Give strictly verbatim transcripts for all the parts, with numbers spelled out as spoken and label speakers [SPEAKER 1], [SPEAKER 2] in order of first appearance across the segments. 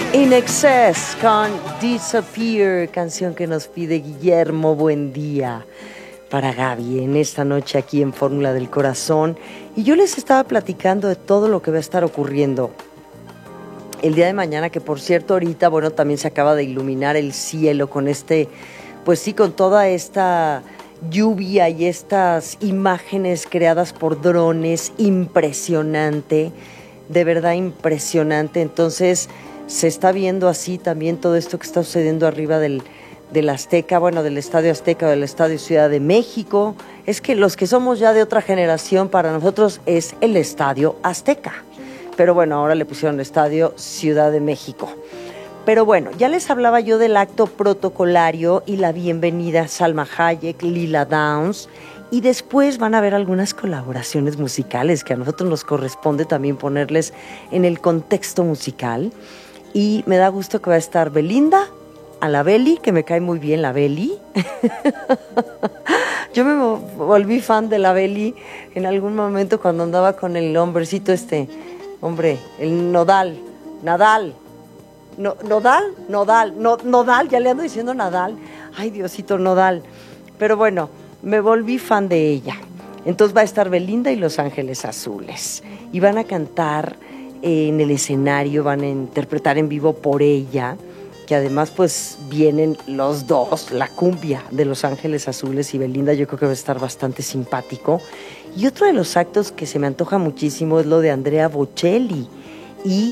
[SPEAKER 1] In Excess con Disappear, canción que nos pide Guillermo Buendía para Gaby en esta noche aquí en Fórmula del Corazón. Y yo les estaba platicando de todo lo que va a estar ocurriendo el día de mañana, que por cierto ahorita, bueno, también se acaba de iluminar el cielo con este, pues sí, con toda esta lluvia y estas imágenes creadas por drones, impresionante, de verdad impresionante. Entonces se está viendo así también todo esto que está sucediendo arriba del, del Azteca, bueno, del Estadio Azteca o del Estadio Ciudad de México. Es que los que somos ya de otra generación, para nosotros es el Estadio Azteca. Pero bueno, ahora le pusieron el Estadio Ciudad de México. Pero bueno, ya les hablaba yo del acto protocolario y la bienvenida a Salma Hayek, Lila Downs. Y después van a haber algunas colaboraciones musicales que a nosotros nos corresponde también ponerles en el contexto musical. Y me da gusto que va a estar Belinda, a la Beli, que me cae muy bien la Beli. Yo me volví fan de la Beli en algún momento cuando andaba con el hombrecito este, hombre, el Nodal, Nadal. No, Nodal, Nodal, no, Nodal, ya le ando diciendo Nadal. Ay, Diosito, Nodal. Pero bueno, me volví fan de ella. Entonces va a estar Belinda y Los Ángeles Azules. Y van a cantar eh, en el escenario, van a interpretar en vivo por ella, que además pues vienen los dos, la cumbia de Los Ángeles Azules y Belinda. Yo creo que va a estar bastante simpático. Y otro de los actos que se me antoja muchísimo es lo de Andrea Bocelli y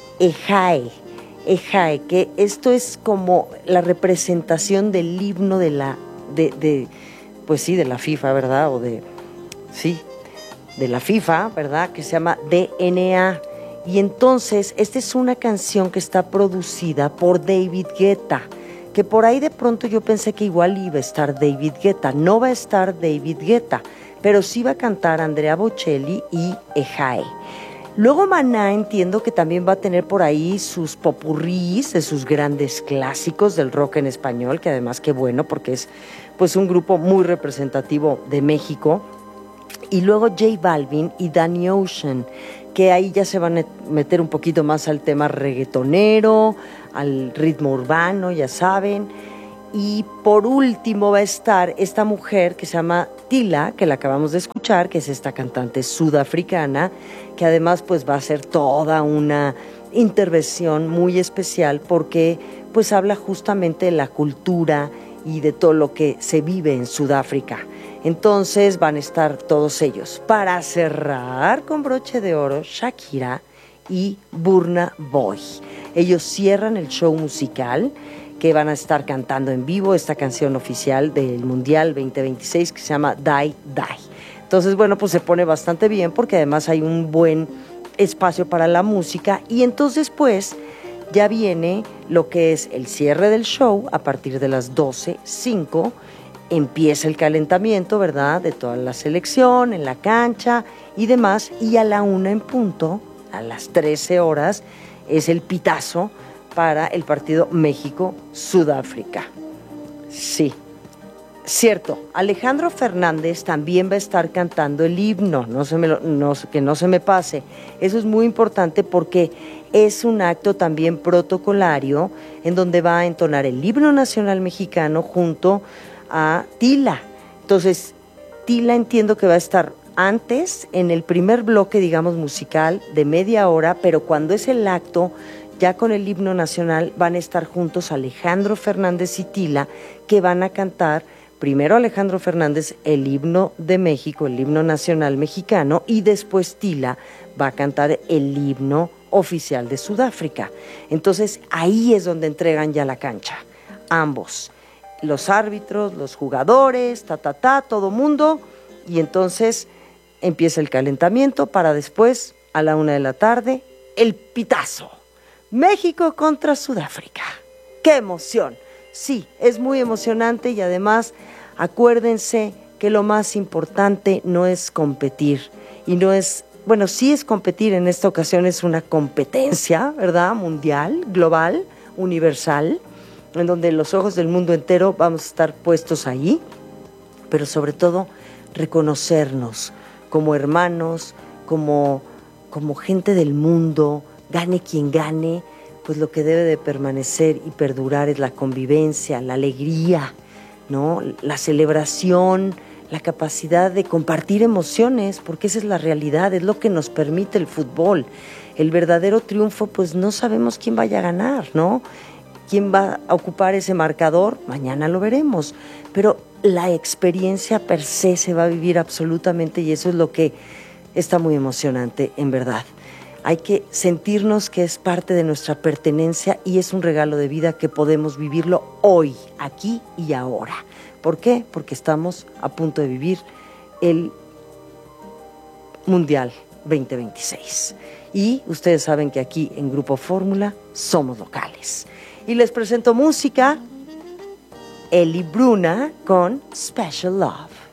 [SPEAKER 1] Ejae. Ejae, que esto es como la representación del himno de la, de, de, pues sí, de la FIFA, ¿verdad? O de, sí, de la FIFA, ¿verdad? Que se llama D N A. Y entonces, esta es una canción que está producida por David Guetta, que por ahí de pronto yo pensé que igual iba a estar David Guetta. No va a estar David Guetta, pero sí va a cantar Andrea Bocelli y Ejae. Luego Maná entiendo que también va a tener por ahí sus popurrís de sus grandes clásicos del rock en español, que además qué bueno porque es pues un grupo muy representativo de México. Y luego J Balvin y Danny Ocean, que ahí ya se van a meter un poquito más al tema reggaetonero, al ritmo urbano, ya saben. Y por último va a estar esta mujer que se llama Tila, que la acabamos de escuchar, que es esta cantante sudafricana, que además pues va a ser toda una intervención muy especial porque pues habla justamente de la cultura y de todo lo que se vive en Sudáfrica. Entonces van a estar todos ellos. Para cerrar con broche de oro, Shakira y Burna Boy. Ellos cierran el show musical que van a estar cantando en vivo esta canción oficial del Mundial veinte veintiséis que se llama Die Die. Entonces, bueno, pues se pone bastante bien porque además hay un buen espacio para la música y entonces pues ya viene lo que es el cierre del show a partir de las doce cinco, empieza el calentamiento, ¿verdad?, de toda la selección en la cancha y demás, y a la una en punto, a las trece horas, es el pitazo para el partido México-Sudáfrica. Sí, cierto, Alejandro Fernández también va a estar cantando el himno, no se me lo, no, que no se me pase. Eso es muy importante porque es un acto también protocolario en donde va a entonar el himno nacional mexicano junto a Tila. Entonces, Tila entiendo que va a estar antes, en el primer bloque, digamos, musical de media hora, pero cuando es el acto ya con el himno nacional van a estar juntos Alejandro Fernández y Tila, que van a cantar primero Alejandro Fernández el himno de México, el himno nacional mexicano, y después Tila va a cantar el himno oficial de Sudáfrica. Entonces ahí es donde entregan ya la cancha, ambos, los árbitros, los jugadores, ta, ta, ta, todo mundo, y entonces empieza el calentamiento para después, a la una de la tarde, el pitazo. México contra Sudáfrica. ¡Qué emoción! Sí, es muy emocionante y además acuérdense que lo más importante no es competir y no es, bueno, sí es competir, en esta ocasión es una competencia, ¿verdad?, mundial, global, universal, en donde los ojos del mundo entero vamos a estar puestos ahí, pero sobre todo reconocernos como hermanos, como, como gente del mundo, gane quien gane, pues lo que debe de permanecer y perdurar es la convivencia, la alegría, ¿no? La celebración, la capacidad de compartir emociones, porque esa es la realidad, es lo que nos permite el fútbol. El verdadero triunfo, pues no sabemos quién vaya a ganar, ¿no? ¿Quién va a ocupar ese marcador? Mañana lo veremos. Pero la experiencia per se se va a vivir absolutamente y eso es lo que está muy emocionante, en verdad. Hay que sentirnos que es parte de nuestra pertenencia y es un regalo de vida que podemos vivirlo hoy, aquí y ahora. ¿Por qué? Porque estamos a punto de vivir el Mundial veinte veintiséis. Y ustedes saben que aquí en Grupo Fórmula somos locales. Y les presento música, Eli Bruna con Special Love.